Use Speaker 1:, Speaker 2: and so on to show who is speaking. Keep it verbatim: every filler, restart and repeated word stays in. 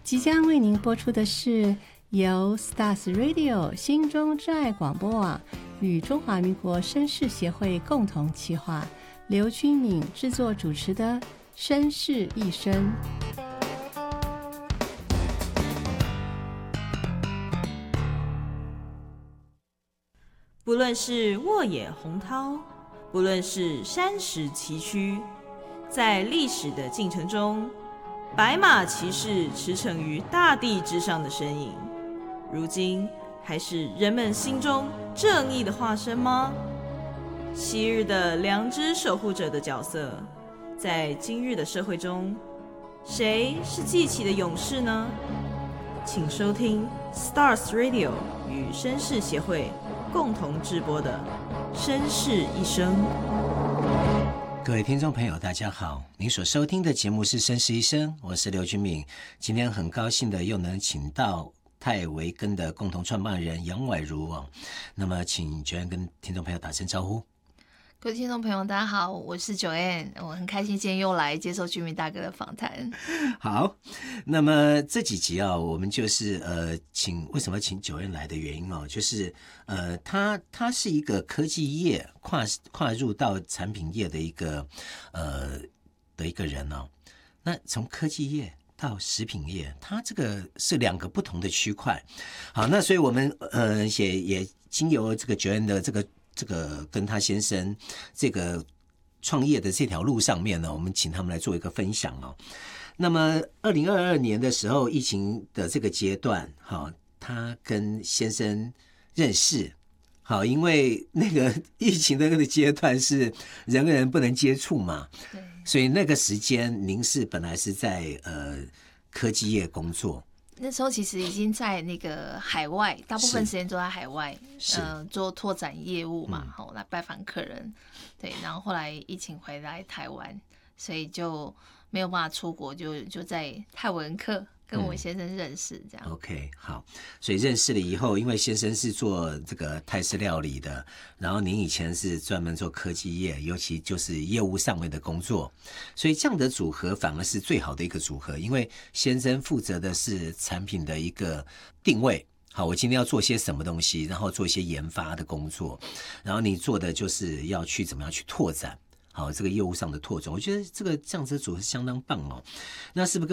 Speaker 1: 即将为您播出的是由 Stars Radio 心中之爱广播网与中华民国绅士协会共同企划，刘君敏制作主持的绅士一生。
Speaker 2: 不论是沃野洪涛，不论是山石崎岖，在历史的进程中，白马骑士驰骋于大地之上的身影，如今还是人们心中正义的化身吗？昔日的良知守护者的角色，在今日的社会中，谁是记起的勇士呢？请收听 Stars Radio 与绅士协会共同制播的《绅士一生》。
Speaker 3: 各位听众朋友大家好，您所收听的节目是《绅士一生》，我是刘君敏。今天很高兴的又能请到泰维根的共同创办人杨婉如哦。那么请Joanne跟听众朋友打声招呼。
Speaker 4: 各位听众朋友大家好，我是Joanne，我很开心今天又来接受君敏大哥的访谈。
Speaker 3: 好，那么这几集啊，我们就是呃，请为什么请Joanne来的原因哦，就是呃，他他是一个科技业跨跨入到产品业的一个呃的一个人哦。那从科技业到食品业，它这个是两个不同的区块。好，那所以我们呃也也经由这个Joanne的这个。这个跟他先生这个创业的这条路上面呢，我们请他们来做一个分享哦。那么二零二二年的时候，疫情的这个阶段，哈，他跟先生认识，好，因为那个疫情的那个阶段是人跟人不能接触嘛，对，所以那个时间您是本来是在呃科技业工作。
Speaker 4: 那时候其实已经在那个海外，大部分时间都在海外，呃，做拓展业务嘛，好、嗯、来拜访客人，对。然后后来疫情回来台湾，所以就没有办法出国，就就在泰文课跟我先生认识，这样、
Speaker 3: 嗯。OK， 好，所以认识了以后，因为先生是做这个泰式料理的，然后您以前是专门做科技业，尤其就是业务上面的工作，所以这样的组合反而是最好的一个组合，因为先生负责的是产品的一个定位。好，我今天要做些什么东西，然后做一些研发的工作，然后你做的就是要去怎么样去拓展，好，这个业务上的拓展，我觉得这个这样子的组合相当棒哦。那是不是跟